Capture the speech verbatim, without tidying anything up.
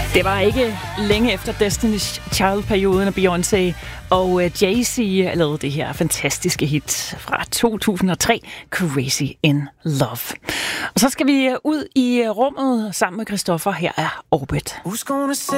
Det var ikke længe efter Destiny's Child-perioden af Beyoncé og Jay-Z lavede det her fantastiske hit fra to tusind og tre, Crazy in Love. Og så skal vi ud i rummet sammen med Christoffer. Her er Orbit.